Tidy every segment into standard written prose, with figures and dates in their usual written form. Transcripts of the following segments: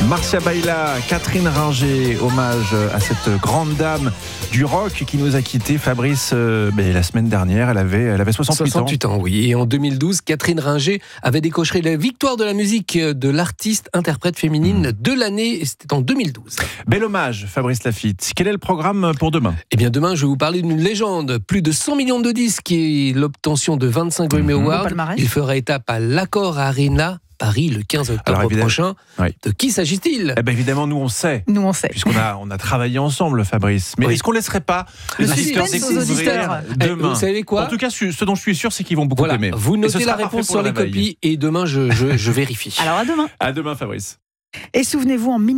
Marcia Baila, Catherine Ringer, hommage à cette grande dame du rock qui nous a quittés. Fabrice, la semaine dernière, elle avait 68 ans. Oui. Et en 2012, Catherine Ringer avait décoché la victoire de la musique de l'artiste interprète féminine de l'année. C'était en 2012. Bel hommage, Fabrice Lafitte. Quel est le programme pour demain ? Eh bien, demain, je vais vous parler d'une légende. Plus de 100 millions de disques et l'obtention de 25 Grammy Awards. Il fera étape à l'Accor Arena, Paris, le 15 octobre prochain. Oui. De qui s'agit-il ? Évidemment, nous on sait. Puisqu'on a travaillé ensemble, Fabrice. Mais est-ce qu'on ne laisserait pas le suspense aux auditeurs demain ? Vous savez quoi ? En tout cas, ce dont je suis sûr, c'est qu'ils vont beaucoup aimer. Vous notez la réponse sur les copies et demain, je vérifie. Alors à demain. À demain, Fabrice. Et souvenez-vous, en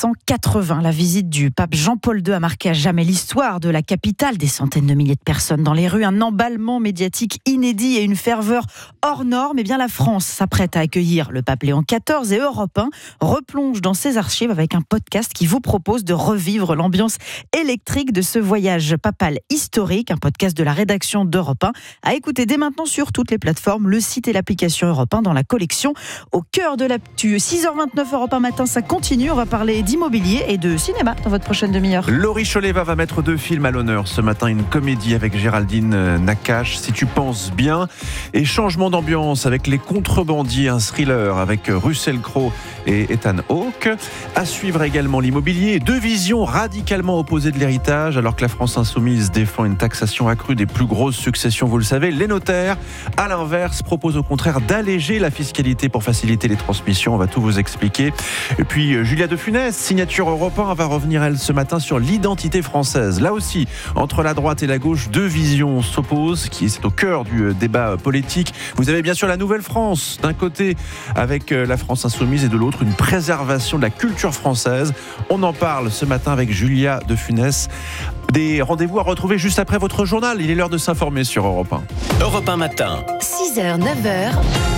1980, la visite du pape Jean-Paul II a marqué à jamais l'histoire de la capitale. Des centaines de milliers de personnes dans les rues, un emballement médiatique inédit et une ferveur hors norme. Eh bien, la France s'apprête à accueillir le pape Léon XIV et Europe 1 replonge dans ses archives avec un podcast qui vous propose de revivre l'ambiance électrique de ce voyage papal historique. Un podcast de la rédaction d'Europe 1 à écouter dès maintenant sur toutes les plateformes, le site et l'application Europe 1 dans la collection Au cœur de l'actu. 6h29 Europe 1 matin, ça continue. On va parler d'immobilier et de cinéma dans votre prochaine demi-heure. Laurie Choleva va mettre 2 films à l'honneur ce matin. Une comédie avec Géraldine Nakache, Si tu penses bien, et changement d'ambiance avec Les Contrebandiers, un thriller avec Russell Crowe et Ethan Hawke. À suivre également l'immobilier. 2 visions radicalement opposées de l'héritage, alors que la France insoumise défend une taxation accrue des plus grosses successions, vous le savez. Les notaires, à l'inverse, proposent au contraire d'alléger la fiscalité pour faciliter les transmissions. On va tout vous expliquer. Et puis Julia de Funès, signature Europe 1, va revenir elle ce matin sur l'identité française. Là aussi, entre la droite et la gauche, 2 visions s'opposent, c'est au cœur du débat politique. Vous avez bien sûr la Nouvelle-France, d'un côté avec la France insoumise et de l'autre une préservation de la culture française. On en parle ce matin avec Julia de Funès. Des rendez-vous à retrouver juste après votre journal. Il est l'heure de s'informer sur Europe 1. Europe 1 matin. 6h, 9h.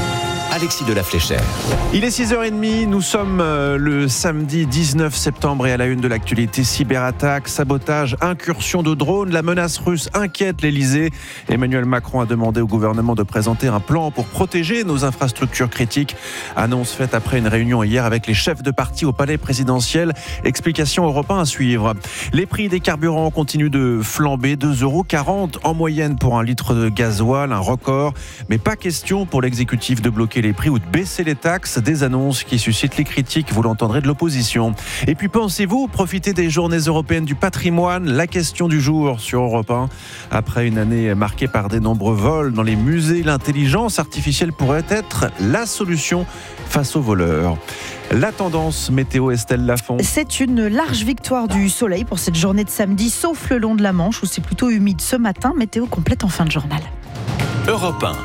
Alexis de la Fléchère. Il est 6h30, nous sommes le samedi 19 septembre et à la une de l'actualité, cyberattaque, sabotage, incursion de drones, la menace russe inquiète l'Elysée. Emmanuel Macron a demandé au gouvernement de présenter un plan pour protéger nos infrastructures critiques. Annonce faite après une réunion hier avec les chefs de parti au palais présidentiel. Explication Europe 1 à suivre. Les prix des carburants continuent de flamber, 2,40 € en moyenne pour un litre de gasoil, un record. Mais pas question pour l'exécutif de bloquer les prix ou de baisser les taxes, des annonces qui suscitent les critiques, vous l'entendrez, de l'opposition. Et puis pensez-vous profiter des journées européennes du patrimoine ? La question du jour sur Europe 1. Après une année marquée par des nombreux vols dans les musées, l'intelligence artificielle pourrait être la solution face aux voleurs. La tendance météo, Estelle Lafont. C'est une large victoire du soleil pour cette journée de samedi, sauf le long de la Manche où c'est plutôt humide ce matin. Météo complète en fin de journal. Europe 1.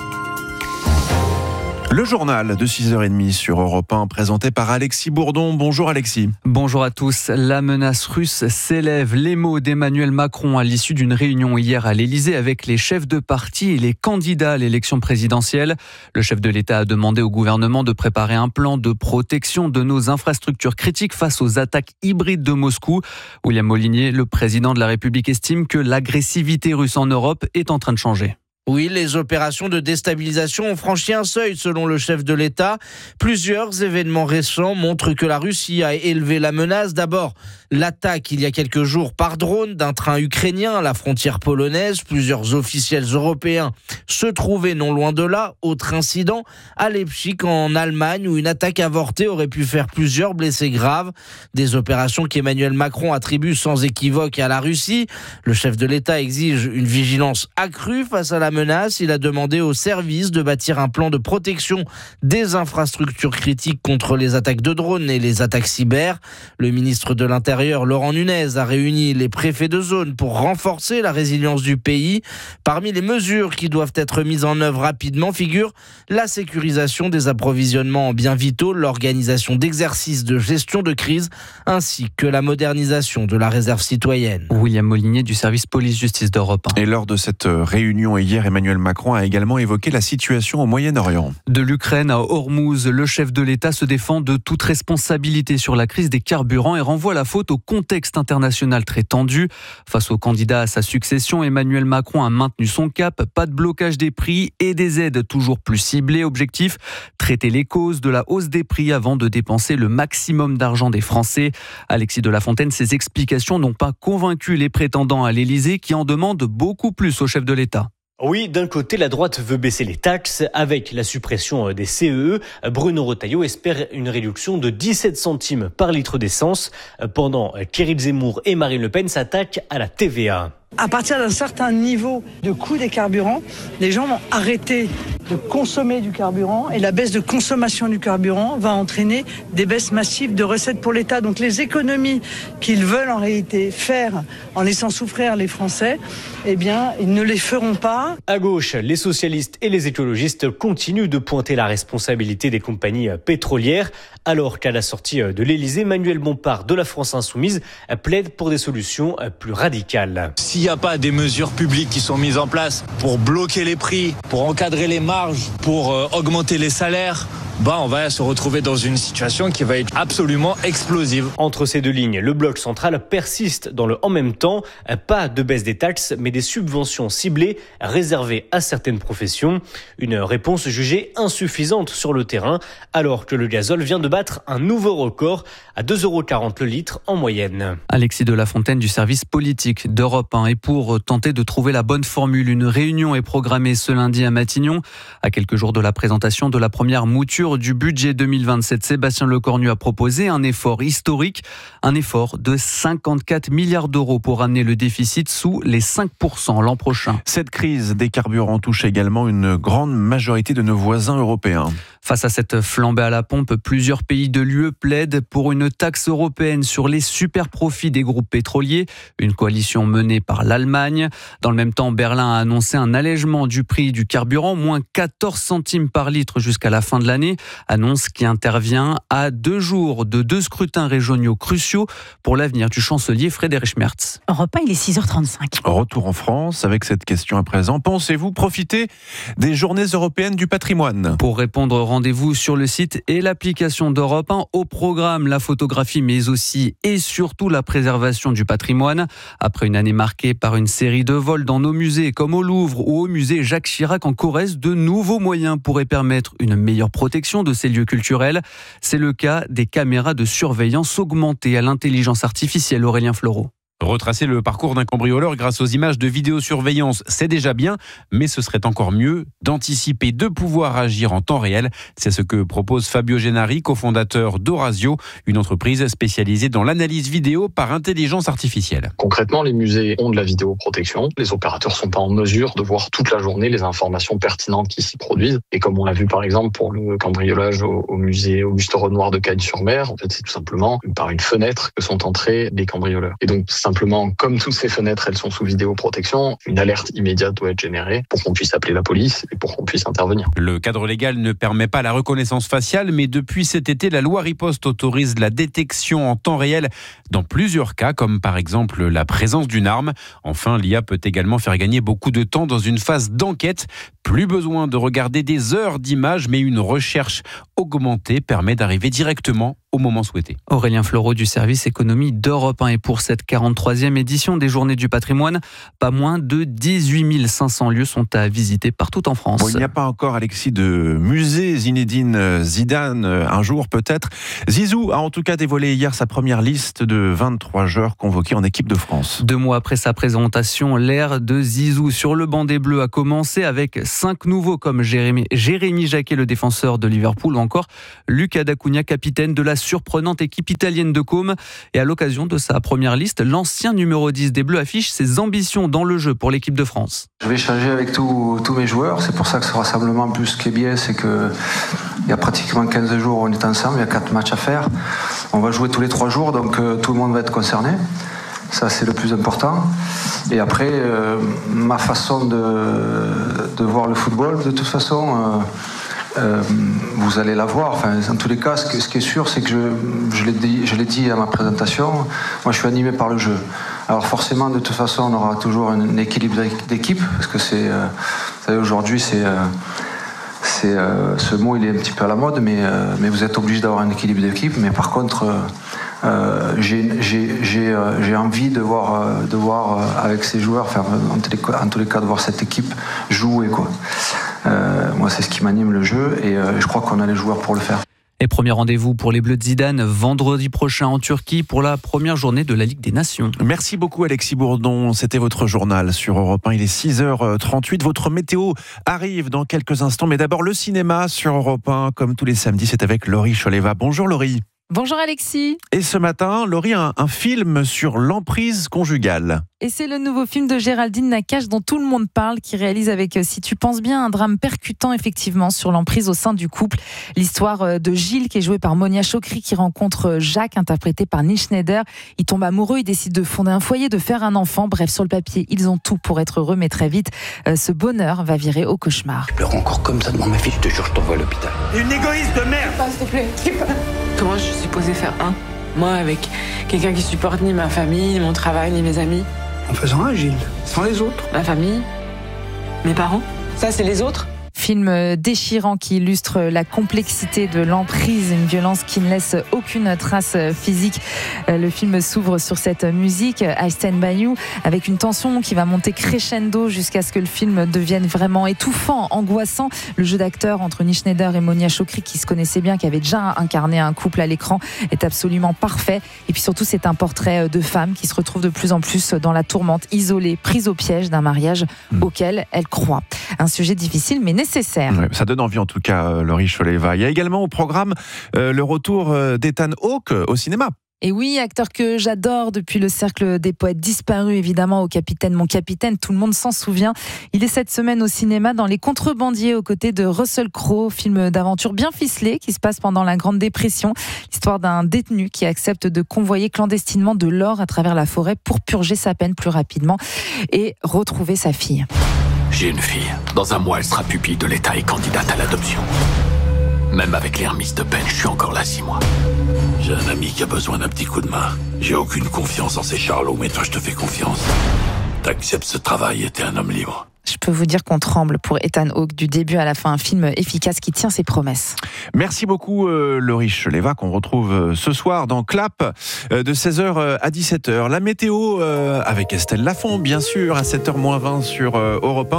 Le journal de 6h30 sur Europe 1, présenté par Alexis Bourdon. Bonjour Alexis. Bonjour à tous. La menace russe s'élève. Les mots d'Emmanuel Macron à l'issue d'une réunion hier à l'Elysée avec les chefs de parti et les candidats à l'élection présidentielle. Le chef de l'État a demandé au gouvernement de préparer un plan de protection de nos infrastructures critiques face aux attaques hybrides de Moscou. William Molinier, le président de la République, estime que l'agressivité russe en Europe est en train de changer. Oui, les opérations de déstabilisation ont franchi un seuil selon le chef de l'État. Plusieurs événements récents montrent que la Russie a élevé la menace. D'abord, l'attaque il y a quelques jours par drone d'un train ukrainien à la frontière polonaise. Plusieurs officiels européens se trouvaient non loin de là. Autre incident à Leipzig en Allemagne où une attaque avortée aurait pu faire plusieurs blessés graves. Des opérations qu'Emmanuel Macron attribue sans équivoque à la Russie. Le chef de l'État exige une vigilance accrue face à la menace. Il a demandé aux services de bâtir un plan de protection des infrastructures critiques contre les attaques de drones et les attaques cyber. Le ministre de l'Intérieur, Laurent Nunez, a réuni les préfets de zone pour renforcer la résilience du pays. Parmi les mesures qui doivent être mises en œuvre rapidement figure la sécurisation des approvisionnements en biens vitaux, l'organisation d'exercices de gestion de crise, ainsi que la modernisation de la réserve citoyenne. William Molinier du service police-justice d'Europe 1. Et lors de cette réunion hier, Emmanuel Macron a également évoqué la situation au Moyen-Orient. De l'Ukraine à Hormuz, le chef de l'État se défend de toute responsabilité sur la crise des carburants et renvoie la faute faute au contexte international très tendu. Face au candidat à sa succession, Emmanuel Macron a maintenu son cap. Pas de blocage des prix et des aides toujours plus ciblées. Objectif, traiter les causes de la hausse des prix avant de dépenser le maximum d'argent des Français. Alexis de la Fontaine, ses explications n'ont pas convaincu les prétendants à l'Élysée qui en demandent beaucoup plus au chef de l'État. Oui, d'un côté, la droite veut baisser les taxes. Avec la suppression des CEE, Bruno Retailleau espère une réduction de 17 centimes par litre d'essence, pendant qu'Éric Zemmour et Marine Le Pen s'attaquent à la TVA. À partir d'un certain niveau de coût des carburants, les gens vont arrêter de consommer du carburant et la baisse de consommation du carburant va entraîner des baisses massives de recettes pour l'État. Donc les économies qu'ils veulent en réalité faire en laissant souffrir les Français, eh bien, ils ne les feront pas. À gauche, les socialistes et les écologistes continuent de pointer la responsabilité des compagnies pétrolières, alors qu'à la sortie de l'Élysée, Manuel Bompard de la France Insoumise plaide pour des solutions plus radicales. S'il n'y a pas des mesures publiques qui sont mises en place pour bloquer les prix, pour encadrer les marges, pour augmenter les salaires, on va se retrouver dans une situation qui va être absolument explosive. Entre ces deux lignes, le bloc central persiste dans le « en même temps ». Pas de baisse des taxes, mais des subventions ciblées réservées à certaines professions. Une réponse jugée insuffisante sur le terrain, alors que le gazole vient de battre un nouveau record à 2,40 € le litre en moyenne. Alexis de la Fontaine du service politique d'Europe 1. Et pour tenter de trouver la bonne formule, une réunion est programmée ce lundi à Matignon. À quelques jours de la présentation de la première mouture du budget 2027, Sébastien Lecornu a proposé un effort historique, un effort de 54 milliards d'euros pour ramener le déficit sous les 5% l'an prochain. Cette crise des carburants touche également une grande majorité de nos voisins européens. Face à cette flambée à la pompe, plusieurs pays de l'UE plaident pour une taxe européenne sur les super profits des groupes pétroliers, une coalition menée par l'Allemagne. Dans le même temps, Berlin a annoncé un allègement du prix du carburant, moins 14 centimes par litre jusqu'à la fin de l'année. Annonce qui intervient à 2 jours de 2 scrutins régionaux cruciaux pour l'avenir du chancelier Friedrich Merz. Europe 1, il est 6h35. Retour en France avec cette question à présent. Pensez-vous profiter des journées européennes du patrimoine ? Pour répondre, rendez-vous sur le site et l'application d'Europe 1. Au programme, la photographie, mais aussi et surtout la préservation du patrimoine. Après une année marquée par une série de vols dans nos musées, comme au Louvre ou au musée Jacques Chirac en Corrèze, de nouveaux moyens pourraient permettre une meilleure protection de ces lieux culturels. C'est le cas des caméras de surveillance augmentées à l'intelligence artificielle. Aurélien Fleureau. Retracer le parcours d'un cambrioleur grâce aux images de vidéosurveillance, c'est déjà bien, mais ce serait encore mieux d'anticiper, de pouvoir agir en temps réel. C'est ce que propose Fabio Gennari, cofondateur d'Orasio, une entreprise spécialisée dans l'analyse vidéo par intelligence artificielle. Concrètement, les musées ont de la vidéoprotection. Les opérateurs ne sont pas en mesure de voir toute la journée les informations pertinentes qui s'y produisent. Et comme on l'a vu par exemple pour le cambriolage au musée Auguste Renoir de Cagnes-sur-Mer, en fait, c'est tout simplement par une fenêtre que sont entrés les cambrioleurs. Et donc, simplement, comme toutes ces fenêtres, elles sont sous vidéoprotection, une alerte immédiate doit être générée pour qu'on puisse appeler la police et pour qu'on puisse intervenir. Le cadre légal ne permet pas la reconnaissance faciale, mais depuis cet été, la loi Riposte autorise la détection en temps réel dans plusieurs cas, comme par exemple la présence d'une arme. Enfin, l'IA peut également faire gagner beaucoup de temps dans une phase d'enquête. Plus besoin de regarder des heures d'images, mais une recherche augmentée permet d'arriver directement au moment souhaité. Aurélien Fleureau du service économie d'Europe 1. Et pour cette 43e édition des Journées du patrimoine, pas moins de 18 500 lieux sont à visiter partout en France. Bon, il n'y a pas encore, Alexis, de musée Zinedine Zidane, un jour peut-être. Zizou a en tout cas dévoilé hier sa première liste de 23 joueurs convoqués en équipe de France. 2 mois après sa présentation, l'ère de Zizou sur le banc des Bleus a commencé avec 5 nouveaux comme Jérémy Jacquet, le défenseur de Liverpool, ou encore Lucas D'Acunha, capitaine de la surprenante équipe italienne de Côme. Et à l'occasion de sa première liste, l'ancien numéro 10 des Bleus affiche ses ambitions dans le jeu pour l'équipe de France. Je vais échanger avec tous mes joueurs. C'est pour ça que ce rassemblement, plus ce qui est bien, c'est qu'il y a pratiquement 15 jours, on est ensemble, il y a 4 matchs à faire. On va jouer tous les 3 jours, donc tout le monde va être concerné. Ça, c'est le plus important. Et après, ma façon de voir le football, de toute façon, vous allez la voir. Enfin, en tous les cas, ce qui est sûr, c'est que je l'ai dit à ma présentation, moi je suis animé par le jeu. Alors forcément, de toute façon, on aura toujours un équilibre d'équipe, parce que vous savez, aujourd'hui, ce mot il est un petit peu à la mode, mais vous êtes obligé d'avoir un équilibre d'équipe. Mais par contre, J'ai envie de voir avec ces joueurs, enfin, en tous les cas, de voir cette équipe jouer, quoi. Moi, c'est ce qui m'anime le jeu et je crois qu'on a les joueurs pour le faire. Et premier rendez-vous pour les Bleus de Zidane vendredi prochain en Turquie pour la première journée de la Ligue des Nations. Merci beaucoup Alexis Bourdon, c'était votre journal sur Europe 1, il est 6h38, votre météo arrive dans quelques instants, mais d'abord le cinéma sur Europe 1, comme tous les samedis, c'est avec Laurie Choleva. Bonjour Laurie. Bonjour Alexis. Et ce matin, Laurie, un film sur l'emprise conjugale. Et c'est le nouveau film de Géraldine Nakache dont tout le monde parle, qui réalise avec, si tu penses bien, un drame percutant effectivement sur l'emprise au sein du couple. L'histoire de Gilles, qui est joué par Monia Chokri, qui rencontre Jacques, interprété par Neil Schneider. Ils tombent amoureux, ils décident de fonder un foyer, de faire un enfant. Bref, sur le papier, ils ont tout pour être heureux, mais très vite, ce bonheur va virer au cauchemar. Je pleure encore comme ça devant ma fille, je te jure, je t'envoie à l'hôpital. Une égoïste de merde. S'il te plaît. Comment je suis supposée faire moi avec quelqu'un qui supporte ni ma famille, ni mon travail, ni mes amis? En faisant un, Gilles, sans les autres. Ma famille, mes parents, ça c'est les autres. Film déchirant qui illustre la complexité de l'emprise, une violence qui ne laisse aucune trace physique. Le film s'ouvre sur cette musique, I Stand By You, avec une tension qui va monter crescendo jusqu'à ce que le film devienne vraiment étouffant, angoissant. Le jeu d'acteur entre Neil Schneider et Monia Chokri, qui se connaissaient bien, qui avaient déjà incarné un couple à l'écran, est absolument parfait. Et puis surtout, c'est un portrait de femme qui se retrouve de plus en plus dans la tourmente, isolée, prise au piège d'un mariage auquel elle croit. Un sujet difficile, mais nécessaire. Ouais, ça donne envie en tout cas, Laurie Choleva. Il y a également au programme le retour d'Ethan Hawke au cinéma. Et oui, acteur que j'adore depuis le Cercle des Poètes disparus, évidemment, au Capitaine, mon capitaine, tout le monde s'en souvient. Il est cette semaine au cinéma dans Les Contrebandiers aux côtés de Russell Crowe, film d'aventure bien ficelé qui se passe pendant la Grande Dépression. L'histoire d'un détenu qui accepte de convoyer clandestinement de l'or à travers la forêt pour purger sa peine plus rapidement et retrouver sa fille. J'ai une fille. Dans un mois, elle sera pupille de l'État et candidate à l'adoption. Même avec les remises de peine, je suis encore là 6 mois. J'ai un ami qui a besoin d'un petit coup de main. J'ai aucune confiance en ces charlots, mais toi, je te fais confiance. T'acceptes ce travail et t'es un homme libre. Je peux vous dire qu'on tremble pour Ethan Hawke du début à la fin, un film efficace qui tient ses promesses. Merci beaucoup Laurie Choleva, qu'on retrouve ce soir dans Clap de 16h à 17h. La météo avec Estelle Lafont, bien sûr, à 7h-20 sur Europe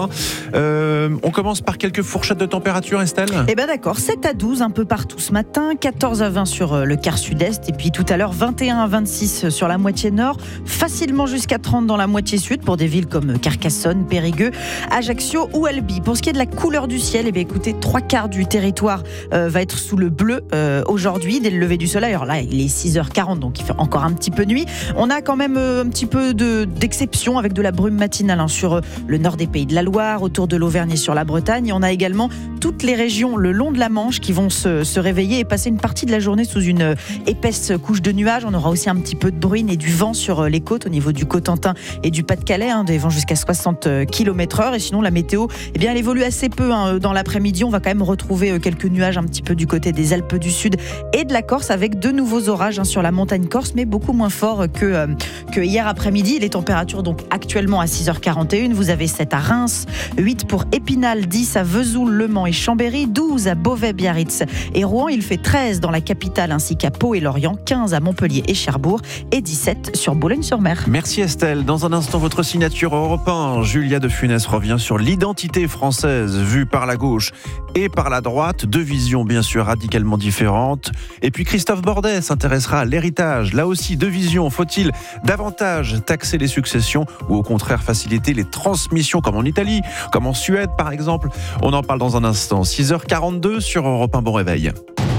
1. On commence par quelques fourchettes de température, Estelle ? Eh bien d'accord, 7 à 12 un peu partout ce matin, 14 à 20 sur le quart sud-est et puis tout à l'heure 21 à 26 sur la moitié nord, facilement jusqu'à 30 dans la moitié sud pour des villes comme Carcassonne, Périgueux, Ajaccio ou Albi. Pour ce qui est de la couleur du ciel, eh bien, écoutez, 3/4 du territoire va être sous le bleu aujourd'hui, dès le lever du soleil. Alors là, il est 6h40, donc il fait encore un petit peu nuit. On a quand même un petit peu d'exception avec de la brume matinale sur le nord des Pays de la Loire, autour de l'Auvergne et sur la Bretagne. Et on a également toutes les régions le long de la Manche qui vont se réveiller et passer une partie de la journée sous une épaisse couche de nuages. On aura aussi un petit peu de bruine et du vent sur les côtes au niveau du Cotentin et du Pas-de-Calais, des vents jusqu'à 60 km/h. Et sinon, la météo, eh bien, elle évolue assez peu. Dans l'après-midi, on va quand même retrouver quelques nuages un petit peu du côté des Alpes du Sud et de la Corse, avec de nouveaux orages sur la montagne corse, mais beaucoup moins forts que hier après-midi. Les températures, donc, actuellement à 6h41. Vous avez 7 à Reims, 8 pour Épinal, 10 à Vesoul, Le Mans et Chambéry, 12 à Beauvais, Biarritz et Rouen. Il fait 13 dans la capitale ainsi qu'à Pau et Lorient, 15 à Montpellier et Cherbourg et 17 sur Boulogne-sur-Mer. Merci Estelle. Dans un instant, votre signature Europe 1. Julia de Funès revient sur l'identité française vue par la gauche et par la droite. Deux visions bien sûr radicalement différentes. Et puis Christophe Bordet s'intéressera à l'héritage. Là aussi, deux visions. Faut-il davantage taxer les successions ou au contraire faciliter les transmissions comme en Italie, comme en Suède par exemple? On en parle dans un instant. 6h42 sur Europe 1. Bon réveil.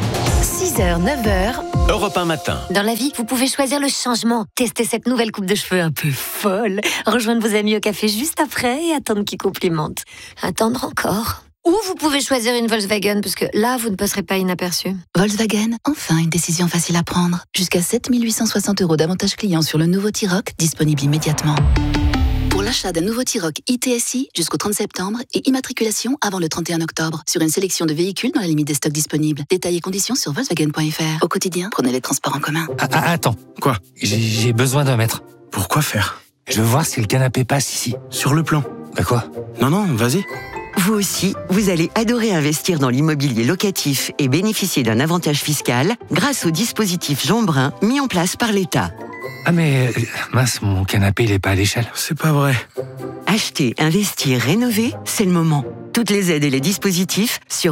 6h, 9h. Europe 1 matin. Dans la vie, vous pouvez choisir le changement. Tester cette nouvelle coupe de cheveux un peu folle. Rejoindre vos amis au café juste après et attendre qu'ils complimentent. Attendre encore. Ou vous pouvez choisir une Volkswagen, parce que là, vous ne passerez pas inaperçu. Volkswagen, enfin une décision facile à prendre. Jusqu'à 7 860 € d'avantages clients sur le nouveau T-Roc, disponible immédiatement. Pour l'achat d'un nouveau T-Roc ITSI jusqu'au 30 septembre et immatriculation avant le 31 octobre sur une sélection de véhicules dans la limite des stocks disponibles. Détails et conditions sur Volkswagen.fr. Au quotidien, prenez les transports en commun. Attends. Quoi? J'ai besoin d'un mètre. Pourquoi faire? Je veux voir si le canapé passe ici. Sur le plan. Bah quoi? Non, vas-y. Vous aussi, vous allez adorer investir dans l'immobilier locatif et bénéficier d'un avantage fiscal grâce au dispositif Jean Brun mis en place par l'État. Ah mais, mince, mon canapé, il est pas à l'échelle. C'est pas vrai. Acheter, investir, rénover, c'est le moment. Toutes les aides et les dispositifs sur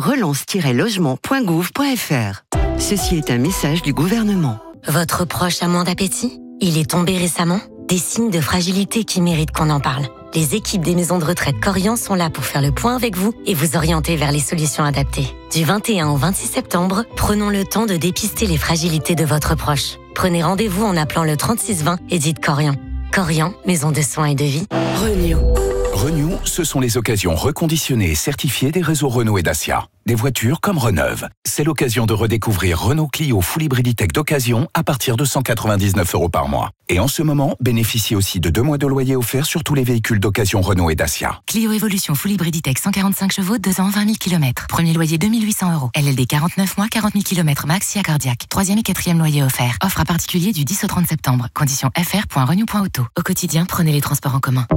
relance-logement.gouv.fr. Ceci est un message du gouvernement. Votre proche a moins d'appétit ? Il est tombé récemment ? Des signes de fragilité qui méritent qu'on en parle. Les équipes des maisons de retraite Corian sont là pour faire le point avec vous et vous orienter vers les solutions adaptées. Du 21 au 26 septembre, prenons le temps de dépister les fragilités de votre proche. Prenez rendez-vous en appelant le 3620 et dites Corian. Corian, maison de soins et de vie. Renew. Renew, ce sont les occasions reconditionnées et certifiées des réseaux Renault et Dacia. Des voitures comme Reneuve. C'est l'occasion de redécouvrir Renault Clio Full Hybriditech d'occasion à partir de 199 € par mois. Et en ce moment, bénéficiez aussi de 2 mois de loyer offert sur tous les véhicules d'occasion Renault et Dacia. Clio Evolution Full Hybriditech 145 chevaux, 2 ans, 20 000 km. Premier loyer 2 800 €. LLD 49 mois, 40 000 km max, SIA cardiaque. 3e et 4e loyer offert. Offre à particulier du 10 au 30 septembre. Conditions fr.renew.auto. Au quotidien, prenez les transports en commun.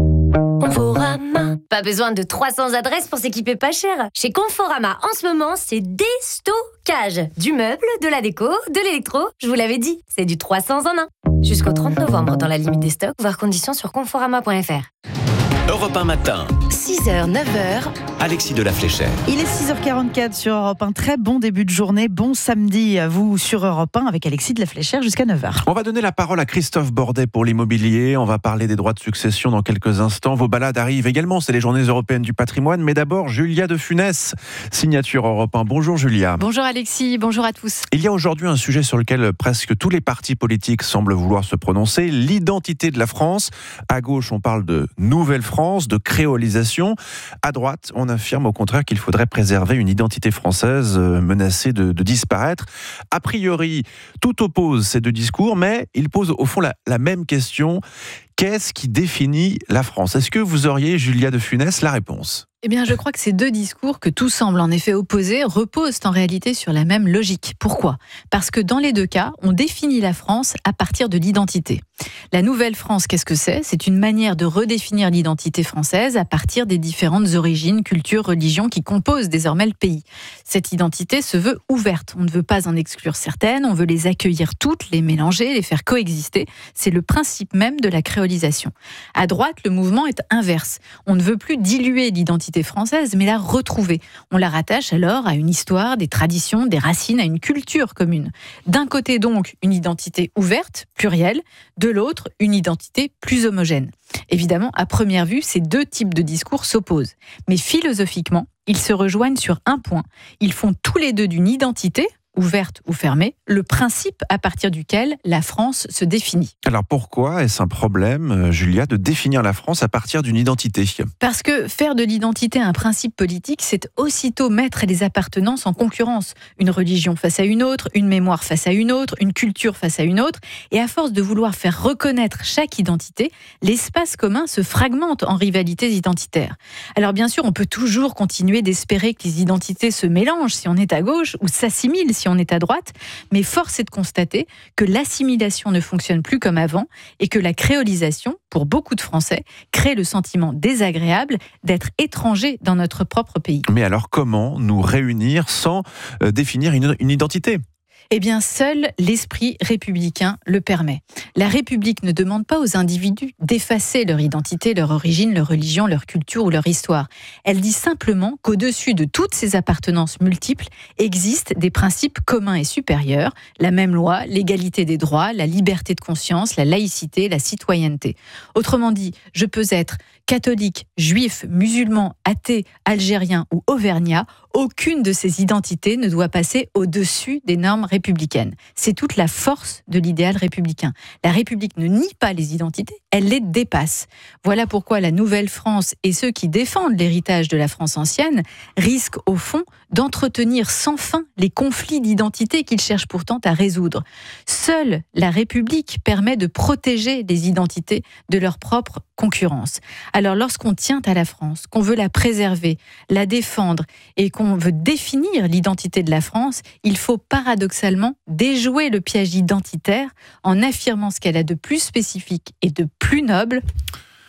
Conforama. Pas besoin de 300 adresses pour s'équiper pas cher. Chez Conforama, en ce moment, c'est déstockage. Du meuble, de la déco, de l'électro. Je vous l'avais dit, c'est du 300 en 1. Jusqu'au 30 novembre, dans la limite des stocks, voir conditions sur conforama.fr. Europe 1 matin. 6h, 9h. Alexis de la Fléchère. Il est 6h44 sur Europe 1. Très bon début de journée. Bon samedi à vous sur Europe 1 avec Alexis de la Fléchère jusqu'à 9h. On va donner la parole à Christophe Bordet pour l'immobilier. On va parler des droits de succession dans quelques instants. Vos balades arrivent également. C'est les journées européennes du patrimoine. Mais d'abord, Julia de Funès, signature Europe 1. Bonjour Julia. Bonjour Alexis, bonjour à tous. Il y a aujourd'hui un sujet sur lequel presque tous les partis politiques semblent vouloir se prononcer, l'identité de la France. À gauche, on parle de nouvelle France, de créolisation. À droite, on affirme au contraire qu'il faudrait préserver une identité française menacée de disparaître. A priori, tout oppose ces deux discours, mais ils posent au fond la même question. Qu'est-ce qui définit la France ? Est-ce que vous auriez, Julia de Funès, la réponse ? Eh bien, je crois que ces deux discours, que tout semble en effet opposés, reposent en réalité sur la même logique. Pourquoi ? Parce que dans les deux cas, on définit la France à partir de l'identité. La nouvelle France, qu'est-ce que c'est ? C'est une manière de redéfinir l'identité française à partir des différentes origines, cultures, religions qui composent désormais le pays. Cette identité se veut ouverte. On ne veut pas en exclure certaines, on veut les accueillir toutes, les mélanger, les faire coexister. C'est le principe même de la créolisation. À droite, le mouvement est inverse. On ne veut plus diluer l'identité française, mais la retrouver. On la rattache alors à une histoire, des traditions, des racines, à une culture commune. D'un côté donc, une identité ouverte, plurielle, de l'autre, une identité plus homogène. Évidemment, à première vue, ces deux types de discours s'opposent. Mais philosophiquement, ils se rejoignent sur un point. Ils font tous les deux d'une identité, ouverte ou fermée, le principe à partir duquel la France se définit. Alors pourquoi est-ce un problème, Julia, de définir la France à partir d'une identité ? Parce que faire de l'identité un principe politique, c'est aussitôt mettre les appartenances en concurrence. Une religion face à une autre, une mémoire face à une autre, une culture face à une autre. Et à force de vouloir faire reconnaître chaque identité, l'espace commun se fragmente en rivalités identitaires. Alors bien sûr, on peut toujours continuer d'espérer que les identités se mélangent si on est à gauche ou s'assimilent si on est à droite, mais force est de constater que l'assimilation ne fonctionne plus comme avant et que la créolisation, pour beaucoup de Français, crée le sentiment désagréable d'être étranger dans notre propre pays. Mais alors comment nous réunir sans définir une identité ? Eh bien, seul l'esprit républicain le permet. La République ne demande pas aux individus d'effacer leur identité, leur origine, leur religion, leur culture ou leur histoire. Elle dit simplement qu'au-dessus de toutes ces appartenances multiples existent des principes communs et supérieurs, la même loi, l'égalité des droits, la liberté de conscience, la laïcité, la citoyenneté. Autrement dit, je peux être catholique, juif, musulman, athée, algérien ou auvergnat, aucune de ces identités ne doit passer au-dessus des normes républicaines. C'est toute la force de l'idéal républicain. La République ne nie pas les identités, elle les dépasse. Voilà pourquoi la nouvelle France et ceux qui défendent l'héritage de la France ancienne risquent au fond d'entretenir sans fin les conflits d'identité qu'ils cherchent pourtant à résoudre. Seule la République permet de protéger les identités de leur propre concurrence. Alors lorsqu'on tient à la France, qu'on veut la préserver, la défendre et qu'on veut définir l'identité de la France, il faut paradoxalement déjouer le piège identitaire en affirmant ce qu'elle a de plus spécifique et de plus noble.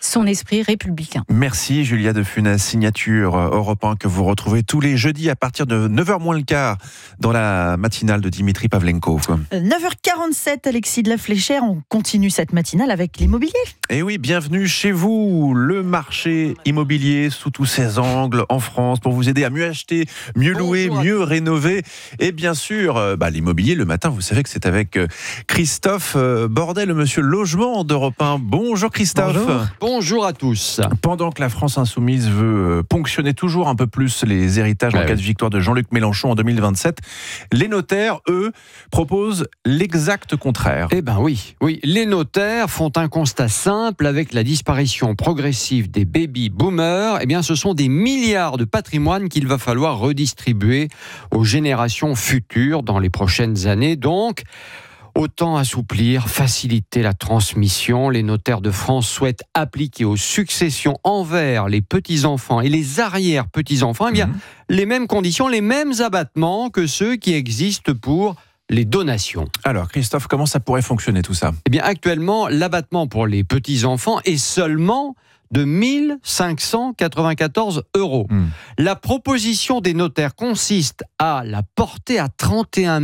son esprit républicain. Merci Julia de Funès, signature Europe 1 que vous retrouvez tous les jeudis à partir de 9h moins le quart dans la matinale de Dimitri Pavlenko. 9h47, Alexis de la Fléchère, on continue cette matinale avec l'immobilier. Et oui, bienvenue chez vous, le marché immobilier sous tous ses angles en France pour vous aider à mieux acheter, mieux louer, mieux rénover. Et bien sûr, l'immobilier le matin, vous savez que c'est avec Christophe Bordet, le monsieur logement d'Europe 1. Bonjour Christophe. Bonjour à tous. Pendant que la France insoumise veut ponctionner toujours un peu plus les héritages en cas de victoire de Jean-Luc Mélenchon en 2027, les notaires, eux, proposent l'exact contraire. Eh ben oui, les notaires font un constat simple avec la disparition progressive des baby-boomers. Eh bien, ce sont des milliards de patrimoine qu'il va falloir redistribuer aux générations futures dans les prochaines années. Donc, autant assouplir, faciliter la transmission. Les notaires de France souhaitent appliquer aux successions envers les petits-enfants et les arrière-petits-enfants les mêmes conditions, les mêmes abattements que ceux qui existent pour les donations. Alors Christophe, comment ça pourrait fonctionner tout ça ? Eh bien actuellement, l'abattement pour les petits-enfants est seulement de 1 594 €. La proposition des notaires consiste à la porter à 31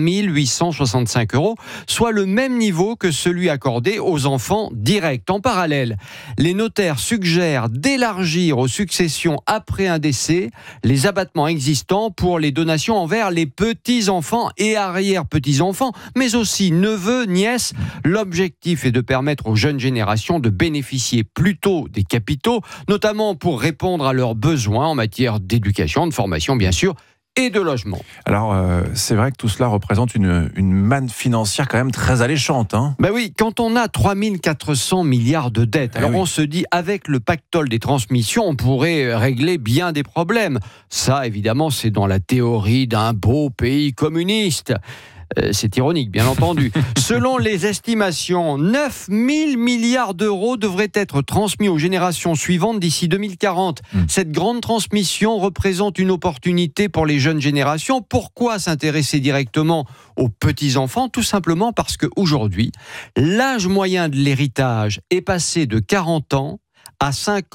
865 €, soit le même niveau que celui accordé aux enfants directs. En parallèle, les notaires suggèrent d'élargir aux successions après un décès les abattements existants pour les donations envers les petits-enfants et arrière-petits-enfants, mais aussi neveux, nièces. L'objectif est de permettre aux jeunes générations de bénéficier plus tôt des capitaux, notamment pour répondre à leurs besoins en matière d'éducation, de formation bien sûr, et de logement. Alors, c'est vrai que tout cela représente une manne financière quand même très alléchante. Ben oui, quand on a 3 400 milliards de dettes, on se dit, avec le pactole des transmissions, on pourrait régler bien des problèmes. Ça, évidemment, c'est dans la théorie d'un beau pays communiste. C'est ironique, bien entendu. Selon les estimations, 9 000 milliards d'euros devraient être transmis aux générations suivantes d'ici 2040. Cette grande transmission représente une opportunité pour les jeunes générations. Pourquoi s'intéresser directement aux petits-enfants ? Tout simplement parce qu'aujourd'hui, l'âge moyen de l'héritage est passé de 40 ans à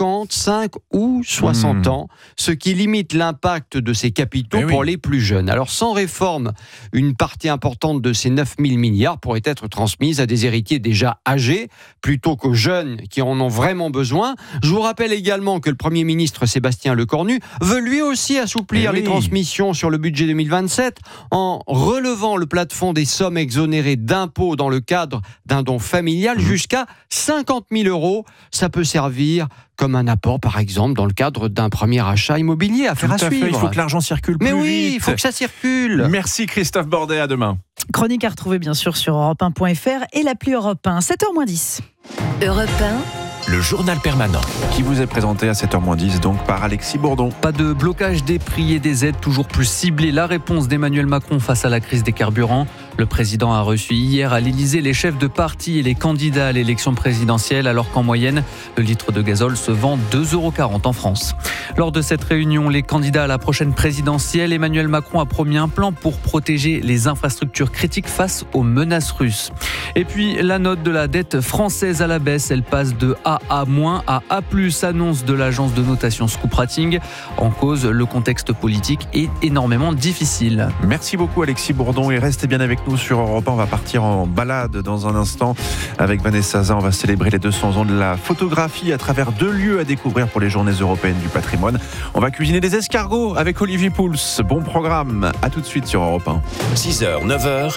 55 ou 60 ans, ce qui limite l'impact de ces capitaux pour les plus jeunes. Alors sans réforme, une partie importante de ces 9 000 milliards pourrait être transmise à des héritiers déjà âgés, plutôt qu'aux jeunes qui en ont vraiment besoin. Je vous rappelle également que le Premier ministre Sébastien Lecornu veut lui aussi assouplir les transmissions sur le budget 2027 en relevant le plafond des sommes exonérées d'impôts dans le cadre d'un don familial jusqu'à 50 000 €. Ça peut servir comme un apport, par exemple, dans le cadre d'un premier achat immobilier. Affaire à suivre. Il faut que l'argent circule plus vite. Mais oui, il faut que ça circule. Merci Christophe Bordet, à demain. Chronique à retrouver bien sûr sur europe1.fr et l'appli Europe 1, 7h-10. Europe 1, le journal permanent. Qui vous est présenté à 7h-10 donc par Alexis Bourdon. Pas de blocage des prix et des aides, toujours plus ciblées. La réponse d'Emmanuel Macron face à la crise des carburants. Le président a reçu hier à l'Élysée les chefs de parti et les candidats à l'élection présidentielle, alors qu'en moyenne, le litre de gazole se vend 2,40 € en France. Lors de cette réunion, les candidats à la prochaine présidentielle, Emmanuel Macron a promis un plan pour protéger les infrastructures critiques face aux menaces russes. Et puis, la note de la dette française à la baisse, elle passe de AA- à A+, annonce de l'agence de notation Scoop Rating. En cause, le contexte politique est énormément difficile. Merci beaucoup Alexis Bourdon et restez bien avec nous sur Europe 1. On va partir en balade dans un instant avec Vanessa Zin. On va célébrer les 200 ans de la photographie à travers 2 lieux à découvrir pour les Journées européennes du patrimoine. On va cuisiner des escargots avec Olivier Pouls. Bon programme, à tout de suite sur Europe 1. 6h, 9h.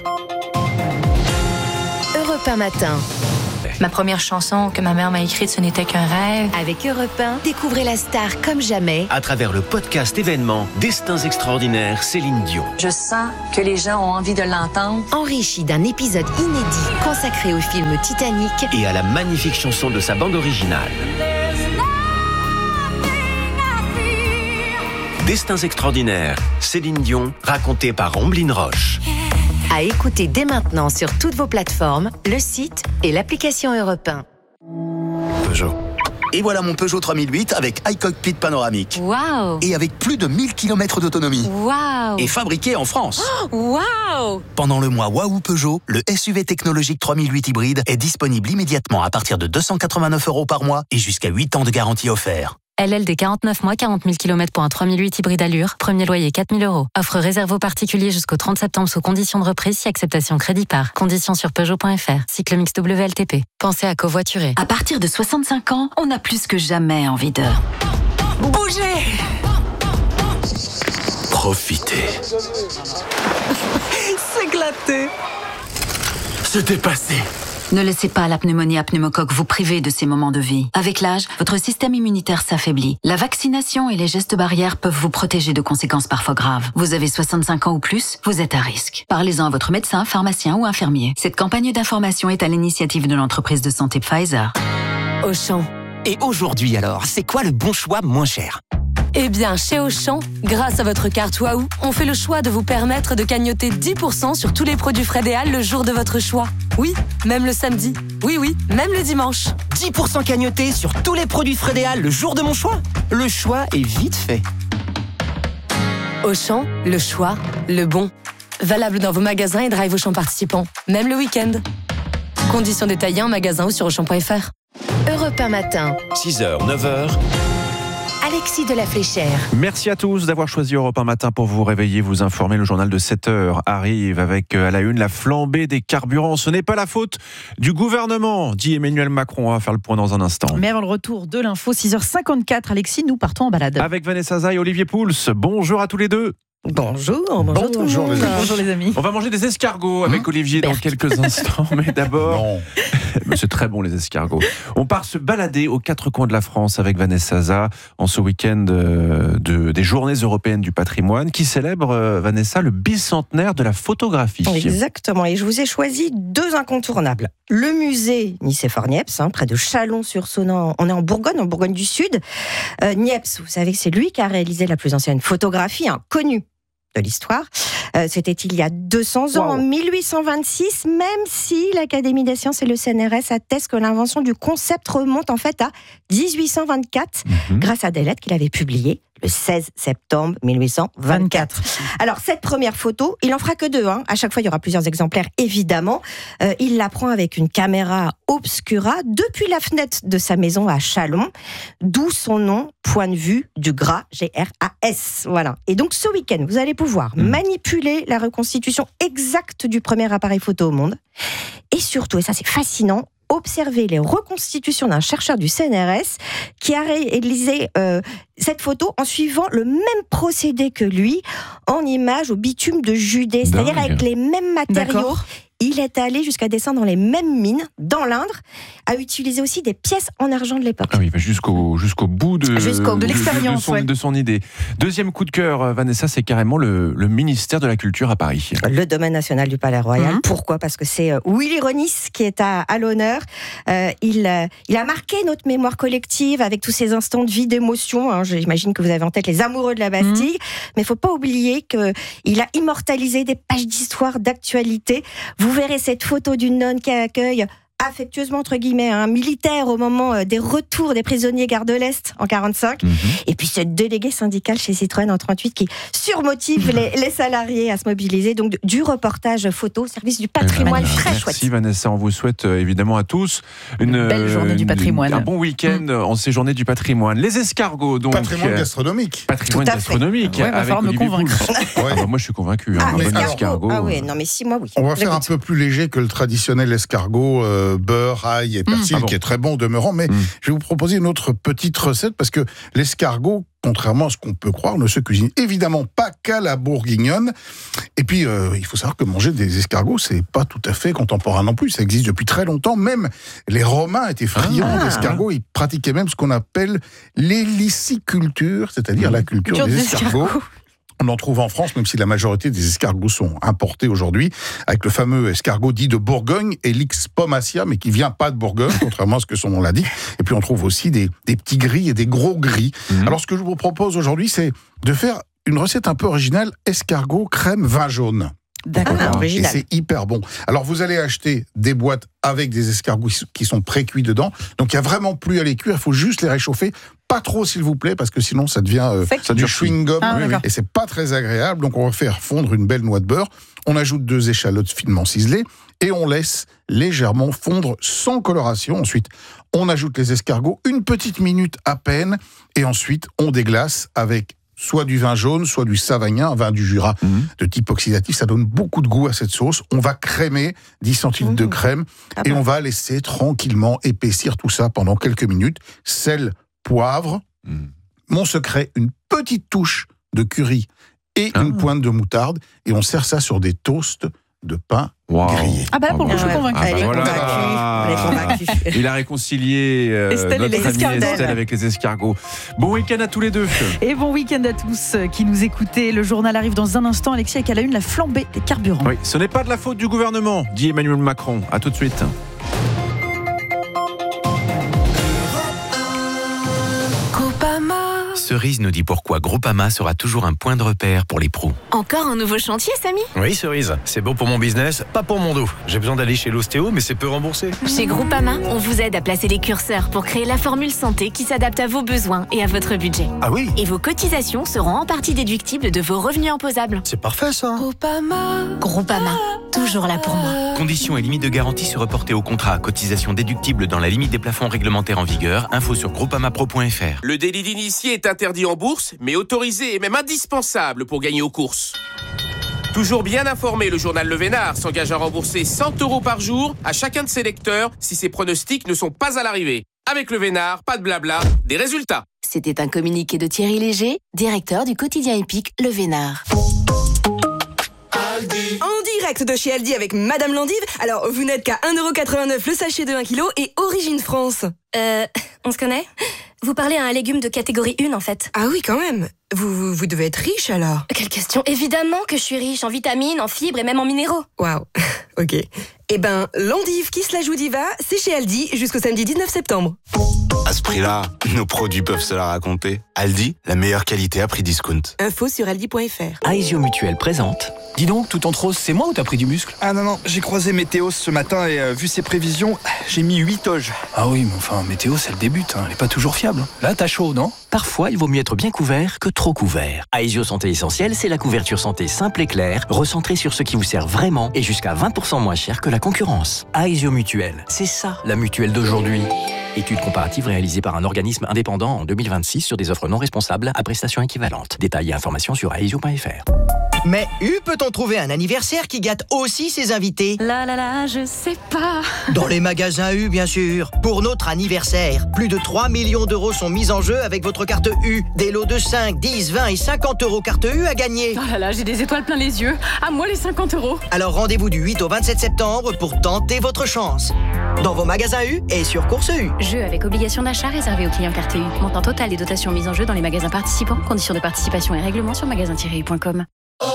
Europe 1 matin. Ma première chanson que ma mère m'a écrite, ce n'était qu'un rêve. Avec Europe 1, découvrez la star comme jamais. À travers le podcast événement Destins extraordinaires, Céline Dion. Je sens que les gens ont envie de l'entendre. Enrichi d'un épisode inédit consacré au film Titanic. Et à la magnifique chanson de sa bande originale. Destins extraordinaires, Céline Dion, raconté par Omblin Roche. À écouter dès maintenant sur toutes vos plateformes, le site et l'application Europe 1. Peugeot. Et voilà mon Peugeot 3008 avec iCockpit panoramique. Waouh! Et avec plus de 1000 km d'autonomie. Waouh! Et fabriqué en France. Waouh! Pendant le mois Waouh Peugeot, le SUV technologique 3008 hybride est disponible immédiatement à partir de 289 € par mois et jusqu'à 8 ans de garantie offert. LLD 49 mois, 40 000 km pour un 3008 hybride Allure. Premier loyer 4 000 €. Offre réservée aux particuliers jusqu'au 30 septembre sous conditions de reprise si acceptation crédit par. Conditions sur Peugeot.fr. Cycle mix WLTP. Pensez à covoiturer. À partir de 65 ans, on a plus que jamais envie de... bouger. Profitez. S'éclater. Se dépasser. Ne laissez pas la pneumonie à pneumocoque vous priver de ces moments de vie. Avec l'âge, votre système immunitaire s'affaiblit. La vaccination et les gestes barrières peuvent vous protéger de conséquences parfois graves. Vous avez 65 ans ou plus, vous êtes à risque. Parlez-en à votre médecin, pharmacien ou infirmier. Cette campagne d'information est à l'initiative de l'entreprise de santé Pfizer. Auchan. Et aujourd'hui alors, c'est quoi le bon choix moins cher ? Eh bien, chez Auchan, grâce à votre carte Waouh, on fait le choix de vous permettre de cagnoter 10% sur tous les produits Frédéal le jour de votre choix. Oui, même le samedi. Oui, même le dimanche. 10% cagnoté sur tous les produits Frédéal le jour de mon choix. Le choix est vite fait. Auchan, le choix, le bon. Valable dans vos magasins et drive Auchan participants, même le week-end. Conditions détaillées en magasin ou sur Auchan.fr. Europe 1 matin. 6h, 9h. Alexis de la Fléchère. Merci à tous d'avoir choisi Europe 1 matin pour vous réveiller, vous informer. Le journal de 7h arrive avec à la une la flambée des carburants. Ce n'est pas la faute du gouvernement, dit Emmanuel Macron. On va faire le point dans un instant. Mais avant le retour de l'info, 6h54, Alexis, nous partons en balade. Avec Vanessa Zay et Olivier Pouls. Bonjour à tous les deux. Bonjour les amis. On va manger des escargots avec Olivier dans quelques instants, mais d'abord, c'est très bon les escargots. On part se balader aux quatre coins de la France avec Vanessa Zay en ce week-end des Journées européennes du patrimoine qui célèbre, Vanessa, le bicentenaire de la photographie. Exactement, et je vous ai choisi deux incontournables. Le musée Nicéphore-Niepce, près de Chalon-sur-Saône, on est en Bourgogne du Sud. Niepce, vous savez que c'est lui qui a réalisé la plus ancienne photographie connue de l'histoire. C'était il y a 200 ans, en 1826, même si l'Académie des sciences et le CNRS attestent que l'invention du concept remonte en fait à 1824, grâce à des lettres qu'il avait publiées le 16 septembre 1824. Alors, cette première photo, il en fera que deux. À chaque fois, il y aura plusieurs exemplaires, évidemment. Il la prend avec une caméra obscura depuis la fenêtre de sa maison à Chalon, d'où son nom, point de vue du Gras, G-R-A-S. Voilà. Et donc, ce week-end, vous allez pouvoir manipuler la reconstitution exacte du premier appareil photo au monde. Et surtout, et ça c'est fascinant, observer les reconstitutions d'un chercheur du CNRS qui a réalisé cette photo en suivant le même procédé que lui, en images au bitume de Judée, c'est-à-dire avec les mêmes matériaux. D'accord. Il est allé jusqu'à descendre dans les mêmes mines, dans l'Indre, a utilisé aussi des pièces en argent de l'époque. Ah oui, jusqu'au bout de l'expérience, de son idée. Deuxième coup de cœur, Vanessa, c'est carrément le ministère de la Culture à Paris. Le domaine national du Palais Royal. Pourquoi ? Parce que c'est Willy Ronis qui est à l'honneur. Il a marqué notre mémoire collective avec tous ces instants de vie, d'émotion. J'imagine que vous avez en tête les amoureux de la Bastille. Mais il ne faut pas oublier qu'il a immortalisé des pages d'histoire, d'actualité. Vous verrez cette photo d'une nonne qui accueille affectueusement, entre guillemets, un militaire au moment des retours des prisonniers gare de l'Est en 45. Et puis ce délégué syndical chez Citroën en 38 qui surmotive les salariés à se mobiliser. Donc du reportage photo au service du patrimoine très chouette. Merci Vanessa, on vous souhaite évidemment à tous une belle journée du patrimoine. Un bon week-end en ces journées du patrimoine. Les escargots, donc. Patrimoine gastronomique. Patrimoine gastronomique. Ouais, va falloir me convaincre. Moi je suis convaincu. Un bon escargot. Ah oui, non mais si, moi oui. On va faire un peu plus léger que le traditionnel escargot. Beurre, ail et persil, qui est très bon au demeurant, mais je vais vous proposer une autre petite recette, parce que l'escargot, contrairement à ce qu'on peut croire, ne se cuisine évidemment pas qu'à la bourguignonne. Et puis, il faut savoir que manger des escargots, c'est pas tout à fait contemporain non plus. Ça existe depuis très longtemps. Même les Romains étaient friands d'escargots. Ils pratiquaient même ce qu'on appelle l'héliciculture, c'est-à-dire la culture des escargots. On en trouve en France, même si la majorité des escargots sont importés aujourd'hui, avec le fameux escargot dit de Bourgogne, Helix pomacia, mais qui vient pas de Bourgogne, contrairement à ce que son nom l'a dit. Et puis on trouve aussi des petits gris et des gros gris. Alors ce que je vous propose aujourd'hui, c'est de faire une recette un peu originale, escargot crème vin jaune. D'accord, Et original. c'est hyper bon. Alors, vous allez acheter des boîtes avec des escargots qui sont pré-cuits dedans. Donc, il n'y a vraiment plus à les cuire. Il faut juste les réchauffer. Pas trop, s'il vous plaît, parce que sinon, ça devient du chewing-gum. Et c'est pas très agréable. Donc, on va faire fondre une belle noix de beurre. On ajoute 2 échalotes finement ciselées et on laisse légèrement fondre sans coloration. Ensuite, on ajoute les escargots 1 petite minute à peine. Et ensuite, on déglace avec soit du vin jaune, soit du savagnin, un vin du Jura de type oxydatif. Ça donne beaucoup de goût à cette sauce. On va crémer 10 centilitres de crème et on va laisser tranquillement épaissir tout ça pendant quelques minutes. Sel, poivre. Mon secret, une petite touche de curry et une pointe de moutarde. Et on sert ça sur des toasts de pain grillé. Ah bah là, pour le coup, je suis convaincue. Elle est convaincue. Il a réconcilié Estelle et les notre amie escargots. Estelle avec les escargots. Bon week-end à tous les deux. Et bon week-end à tous qui nous écoutez. Le journal arrive dans un instant. Alexis, avec à la une, la flambée des carburants. Oui, ce n'est pas de la faute du gouvernement, dit Emmanuel Macron. À tout de suite. Cerise nous dit pourquoi Groupama sera toujours un point de repère pour les pros. Encore un nouveau chantier, Samy? Oui, Cerise, c'est bon pour mon business, pas pour mon dos. J'ai besoin d'aller chez l'ostéo, mais c'est peu remboursé. Chez Groupama, on vous aide à placer les curseurs pour créer la formule santé qui s'adapte à vos besoins et à votre budget. Ah oui? Et vos cotisations seront en partie déductibles de vos revenus imposables. C'est parfait ça. Groupama, toujours là pour moi. Conditions et limites de garantie se reporter au contrat. Cotisation déductible dans la limite des plafonds réglementaires en vigueur. Info sur groupamapro.fr. Le délit d'initié est interdit en bourse, mais autorisé et même indispensable pour gagner aux courses. Toujours bien informé, le journal Le Vénard s'engage à rembourser 100 € par jour à chacun de ses lecteurs si ses pronostics ne sont pas à l'arrivée. Avec Le Vénard, pas de blabla, des résultats. C'était un communiqué de Thierry Léger, directeur du quotidien épique Le Vénard. En direct de chez Aldi avec Madame Landive. Alors, vous n'êtes qu'à 1,89€ le sachet de 1 kg et Origine France. On se connaît? Vous parlez à un légume de catégorie 1 en fait. Ah oui, quand même. Vous devez être riche alors. Quelle question? Évidemment que je suis riche en vitamines, en fibres et même en minéraux. Waouh. Ok. Eh ben, l'endive qui se la joue diva, c'est chez Aldi jusqu'au samedi 19 septembre. À ce prix-là, nos produits peuvent se la raconter. Aldi, la meilleure qualité à prix discount. Info sur aldi.fr. Aesio Mutuelle présente. Dis donc, tout en rose, c'est moi ou t'as pris du muscle? Ah non, j'ai croisé Météo ce matin et vu ses prévisions, j'ai mis 8 oges. Ah oui, mais enfin, Météo, c'est le début, elle est pas toujours fiable. Là, t'as chaud, non? Parfois, il vaut mieux être bien couvert que trop couvert. Aesio Santé Essentielle, c'est la couverture santé simple et claire, recentrée sur ce qui vous sert vraiment et jusqu'à 20% moins cher que la concurrence. Aesio Mutuelle, c'est ça, la mutuelle d'aujourd'hui. Étude comparative réalisée par un organisme indépendant en 2026 sur des offres non responsables à prestations équivalentes. Détails et informations sur aesio.fr. Mais peut-on trouver un anniversaire qui gâte aussi ses invités? Là, je sais pas. Dans les magasins U, bien sûr. Pour notre anniversaire, plus de 3 millions d'euros sont mis en jeu avec votre carte U. Des lots de 5, 10, 20 et 50 € carte U à gagner. Oh là, j'ai des étoiles plein les yeux. À moi les 50 €. Alors rendez-vous du 8 au 27 septembre pour tenter votre chance. Dans vos magasins U et sur Course U. Jeu avec obligation d'achat réservé aux clients carte U. Montant total des dotations mises en jeu dans les magasins participants. Conditions de participation et règlements sur magasin-u.com.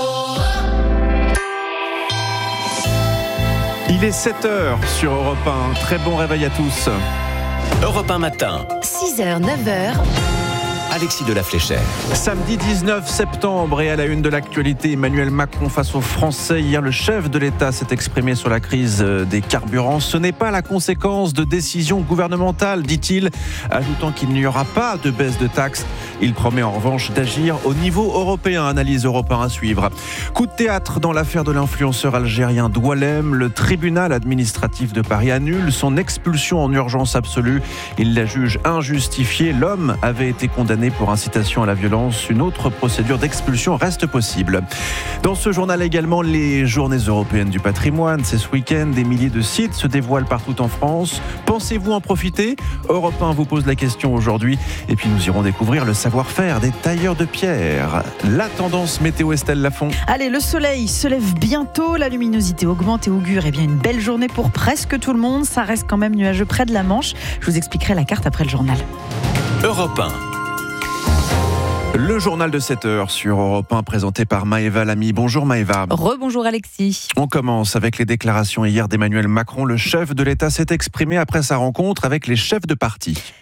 Il est 7h sur Europe 1. Très bon réveil à tous. Europe 1 matin. 6h, 9h. Alexis de la Fléchère. Samedi 19 septembre et à la une de l'actualité, Emmanuel Macron face aux Français. Hier, le chef de l'État s'est exprimé sur la crise des carburants. Ce n'est pas la conséquence de décisions gouvernementales, dit-il, ajoutant qu'il n'y aura pas de baisse de taxes. Il promet en revanche d'agir au niveau européen. Analyse Europe 1 à suivre. Coup de théâtre dans l'affaire de l'influenceur algérien Doualem. Le tribunal administratif de Paris annule son expulsion en urgence absolue. Il la juge injustifiée. L'homme avait été condamné pour incitation à la violence. Une autre procédure d'expulsion reste possible. Dans ce journal également, les journées européennes du patrimoine. C'est ce week-end, des milliers de sites se dévoilent partout en France. Pensez-vous en profiter? Europe 1 vous pose la question aujourd'hui. Et puis nous irons découvrir le savoir-faire des tailleurs de pierre. La tendance météo, Estelle Lafont. Allez, le soleil se lève bientôt, la luminosité augmente et augure bien une belle journée pour presque tout le monde. Ça reste quand même nuageux près de la Manche. Je vous expliquerai la carte après le journal. Europe 1. Le journal de 7h sur Europe 1 présenté par Maëva Lamy. Bonjour Maëva. Rebonjour Alexis. On commence avec les déclarations hier d'Emmanuel Macron. Le chef de l'État s'est exprimé après sa rencontre avec les chefs de parti.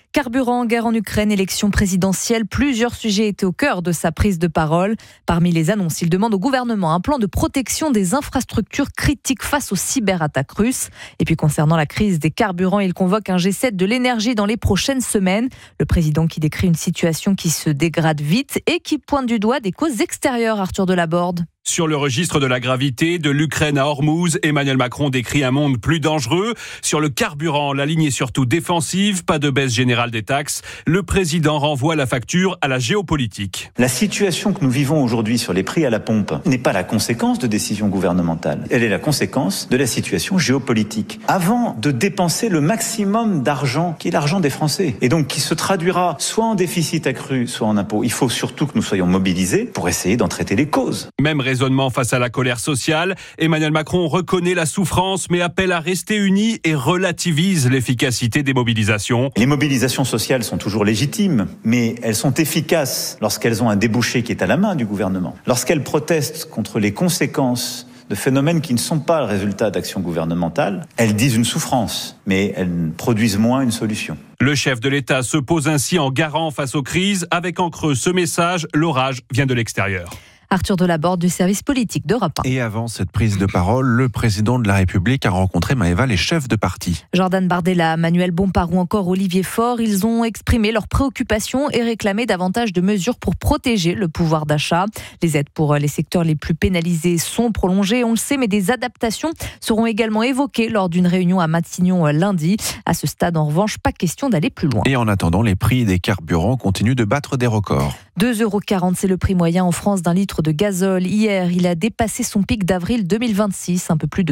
Carburant, guerre en Ukraine, élection présidentielle, plusieurs sujets étaient au cœur de sa prise de parole. Parmi les annonces, il demande au gouvernement un plan de protection des infrastructures critiques face aux cyberattaques russes. Et puis concernant la crise des carburants, il convoque un G7 de l'énergie dans les prochaines semaines. Le président qui décrit une situation qui se dégrade vite et qui pointe du doigt des causes extérieures, Arthur Delaborde. Sur le registre de la gravité, de l'Ukraine à Hormuz, Emmanuel Macron décrit un monde plus dangereux. Sur le carburant, la ligne est surtout défensive, pas de baisse générale des taxes. Le président renvoie la facture à la géopolitique. La situation que nous vivons aujourd'hui sur les prix à la pompe n'est pas la conséquence de décisions gouvernementales. Elle est la conséquence de la situation géopolitique. Avant de dépenser le maximum d'argent, qui est l'argent des Français, et donc qui se traduira soit en déficit accru, soit en impôts, il faut surtout que nous soyons mobilisés pour essayer d'en traiter les causes. Même raisonnement face à la colère sociale. Emmanuel Macron reconnaît la souffrance mais appelle à rester unis et relativise l'efficacité des mobilisations. Les mobilisations sociales sont toujours légitimes, mais elles sont efficaces lorsqu'elles ont un débouché qui est à la main du gouvernement. Lorsqu'elles protestent contre les conséquences de phénomènes qui ne sont pas le résultat d'actions gouvernementales, elles disent une souffrance, mais elles produisent moins une solution. Le chef de l'État se pose ainsi en garant face aux crises. Avec en creux ce message, l'orage vient de l'extérieur. Arthur Delaborde du service politique d'Europe 1. Et avant cette prise de parole, le président de la République a rencontré Maëva les chefs de parti. Jordan Bardella, Manuel Bompard ou encore Olivier Faure, ils ont exprimé leurs préoccupations et réclamé davantage de mesures pour protéger le pouvoir d'achat. Les aides pour les secteurs les plus pénalisés sont prolongées, on le sait, mais des adaptations seront également évoquées lors d'une réunion à Matignon lundi. À ce stade, en revanche, pas question d'aller plus loin. Et en attendant, les prix des carburants continuent de battre des records. 2,40 €, c'est le prix moyen en France d'un litre de gazole. Hier, il a dépassé son pic d'avril 2026, un peu plus de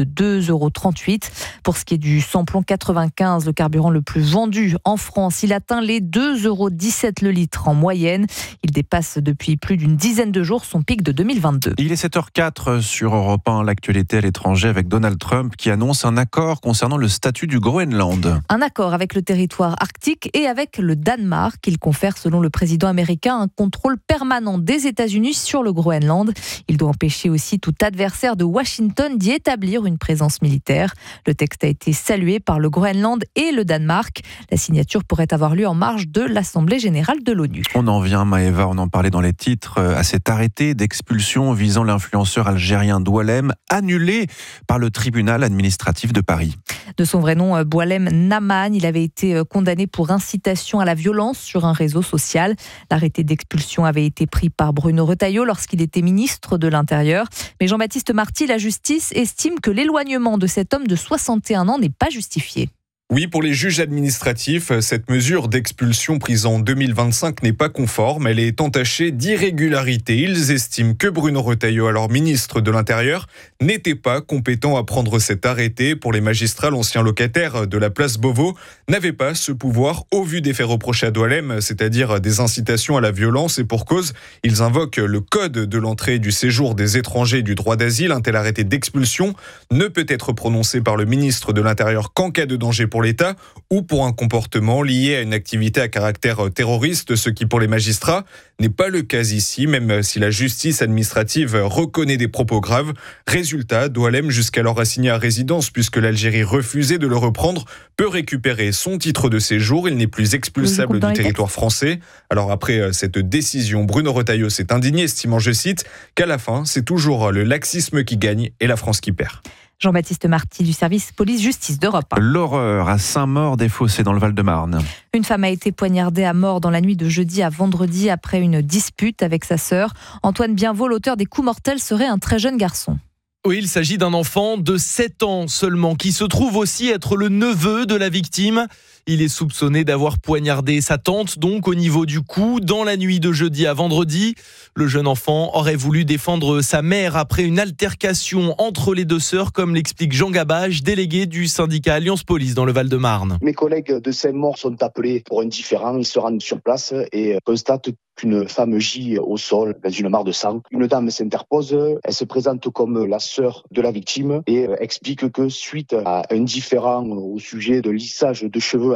2,38 €. Pour ce qui est du samplon 95, le carburant le plus vendu en France, il atteint les 2,17 € le litre en moyenne. Il dépasse depuis plus d'une dizaine de jours son pic de 2022. Il est 7h04 sur Europe 1, l'actualité à l'étranger avec Donald Trump qui annonce un accord concernant le statut du Groenland. Un accord avec le territoire arctique et avec le Danemark. Il confère, selon le président américain, un contrôle permanent des États-Unis sur le Groenland. Il doit empêcher aussi tout adversaire de Washington d'y établir une présence militaire. Le texte a été salué par le Groenland et le Danemark. La signature pourrait avoir lieu en marge de l'Assemblée générale de l'ONU. On en vient, Maëva, on en parlait dans les titres, à cet arrêté d'expulsion visant l'influenceur algérien Doualem, annulé par le tribunal administratif de Paris. De son vrai nom, Boualem Naman, il avait été condamné pour incitation à la violence sur un réseau social. L'arrêté d'expulsion avait été pris par Bruno Retailleau lorsqu'il était ministre de l'Intérieur. Mais Jean-Baptiste Marty, la justice, estime que l'éloignement de cet homme de 61 ans n'est pas justifié. Oui, pour les juges administratifs, cette mesure d'expulsion prise en 2025 n'est pas conforme. Elle est entachée d'irrégularité. Ils estiment que Bruno Retailleau, alors ministre de l'Intérieur, n'était pas compétent à prendre cet arrêté. Pour les magistrats, l'ancien locataire de la place Beauvau n'avait pas ce pouvoir au vu des faits reprochés à Doualem, c'est-à-dire des incitations à la violence. Et pour cause, ils invoquent le code de l'entrée et du séjour des étrangers et du droit d'asile. Un tel arrêté d'expulsion ne peut être prononcé par le ministre de l'Intérieur qu'en cas de danger pour l'État ou pour un comportement lié à une activité à caractère terroriste, ce qui pour les magistrats n'est pas le cas ici, même si la justice administrative reconnaît des propos graves. Résultat, Doualem, jusqu'alors assigné à résidence puisque l'Algérie refusait de le reprendre, peut récupérer son titre de séjour. Il n'est plus expulsable du territoire français. Alors après cette décision, Bruno Retailleau s'est indigné, estimant, je cite, qu'à la fin, c'est toujours le laxisme qui gagne et la France qui perd. Jean-Baptiste Marty du service police-justice d'Europe 1. L'horreur à Saint-Maur-des-Fossés dans le Val-de-Marne. Une femme a été poignardée à mort dans la nuit de jeudi à vendredi après une dispute avec sa sœur. Antoine Bienvaux, l'auteur des coups mortels, serait un très jeune garçon. Oui, il s'agit d'un enfant de 7 ans seulement, qui se trouve aussi être le neveu de la victime. Il est soupçonné d'avoir poignardé sa tante, donc au niveau du cou, dans la nuit de jeudi à vendredi. Le jeune enfant aurait voulu défendre sa mère après une altercation entre les deux sœurs, comme l'explique Jean Gabage, délégué du syndicat Alliance Police dans le Val-de-Marne. Mes collègues de Saint-Maur sont appelés pour un différend. Ils se rendent sur place et constatent qu'une femme gît au sol dans une mare de sang. Une dame s'interpose, elle se présente comme la sœur de la victime et explique que suite à un différend au sujet de lissage de cheveux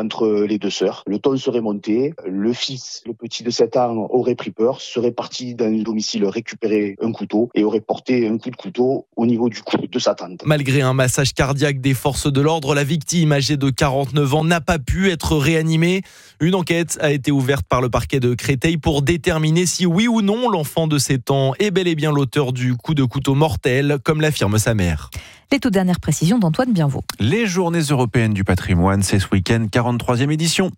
entre les deux sœurs. Le ton serait monté. Le fils, le petit de 7 ans, aurait pris peur, serait parti dans le domicile récupérer un couteau et aurait porté un coup de couteau au niveau du cou de sa tante. Malgré un massage cardiaque des forces de l'ordre, la victime, âgée de 49 ans, n'a pas pu être réanimée. Une enquête a été ouverte par le parquet de Créteil pour déterminer si oui ou non l'enfant de 7 ans est bel et bien l'auteur du coup de couteau mortel, comme l'affirme sa mère. Les toutes dernières précisions d'Antoine Bienvaux. Les journées européennes du patrimoine, c'est ce week-end, 43e édition.